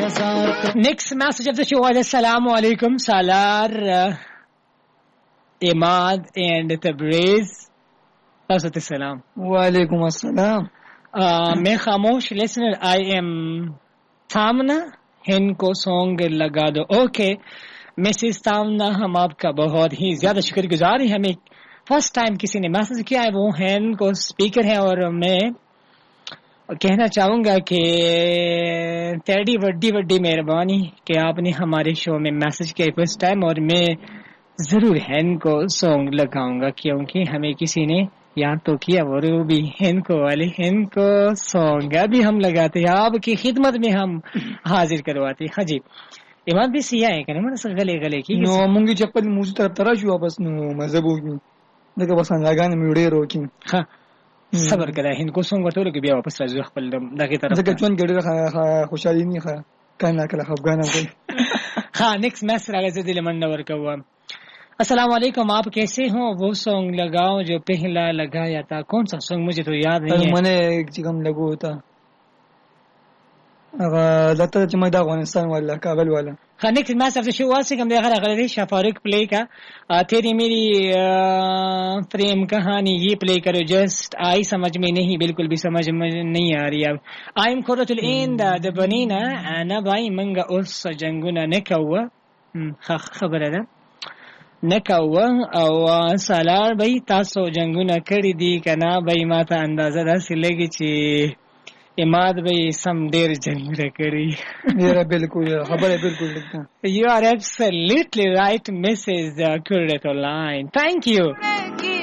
Next message of the show is Assalamu alaikum Salar Imad and Tabriz. Assalam. Wa alaikum assalam. मैं खामोश listener, I am Tamna, इनको song लगा दो. Okay, Mrs. Tamna, हम आपका बहुत ही ज़्यादा शुक्रगुजार हैं. हमें फर्स्ट टाइम किसी ने मैसेज किया है, वो है इनको स्पीकर है, और मैं कहना चाहूँगा कि तेरी बड़ी बड़ी मेहरबानी कि आपने हमारे शो में मैसेज किया फर्स्ट टाइम, और मैं ज़रूर हैन को सॉन्ग लगाऊंगा क्योंकि हमें किसी ने याद तो किया, और वो भी हैन को वाले हैन को सॉन्ग अभी हम लगाते हैं, आपकी खिदमत में हम हाजिर करवाते हैं. हाँ जी, इमाद भी सिया है क्या ना गले गले की नो मुंगी चप्पल मुझे तरफ तरह जो बस नो मजे बोगी देखो बस लगाने में उड़े रोकी. हाँ صبر کړه هندکو څنګه ورته ورګ بیا واپس راځو خپل دغه طرف ځکه چون ګډه خوشالي نه ښه کنه کله خفګان کوي. हाँ नेक्स्ट मैसेज राले से दिल मंडा वर्क हुआ. अस्सलाम वालेकुम, आप कैसे हो? वो सॉन्ग लगाओ जो पहला लगाया था. कौन सा सॉन्ग मुझे तो याद नहीं है. मैंने एक चिकम लगो होता لتا چې ما د افغانستان والا کابل والا. हाँ नेक्स्ट मैसेज से शुरुआत से हम देखा रहा थे शाफारुक प्ले का तेरी मेरी प्रेम कहानी ये प्ले करो. जस्ट आई समझ में नहीं, बिल्कुल भी समझ में नहीं आ रही. अब आई एम खुरतुल इंद द बनीना انا भाई मंगा उस जंगुना ने कौवा خبر ده نه کاوه او سالار به تاسو جنگونه کړی دي کنه به ما ته اندازه داسې لګي چې اماد به سم ډیر جنگونه کړی. یاره بالکل خبره بالکل لګا. You are absolutely right, Mrs. Kurretulain. Thank you.